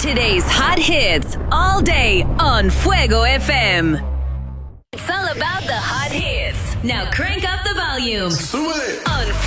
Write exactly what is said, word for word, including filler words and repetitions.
Today's hot hits all day on Fuego F M. It's all about the hot hits. Now crank up the volume Súbele. on